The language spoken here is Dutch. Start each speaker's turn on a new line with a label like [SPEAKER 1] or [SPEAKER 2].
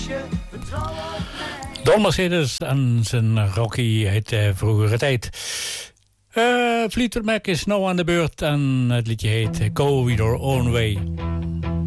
[SPEAKER 1] Don Mercedes en zijn Rocky uit vroegere tijd. Fleetwood Mac is nou aan de beurt en het liedje heet Go Your Own Way.